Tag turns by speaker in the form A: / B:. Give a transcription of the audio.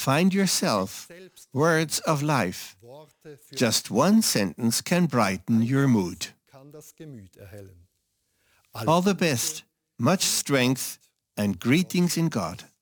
A: Find yourself words of life. Just one sentence can brighten your mood. All the best, much strength, and greetings in God.